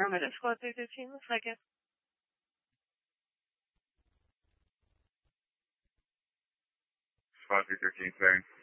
Affirmative, squad 313, looks like it. Squad 313, sorry.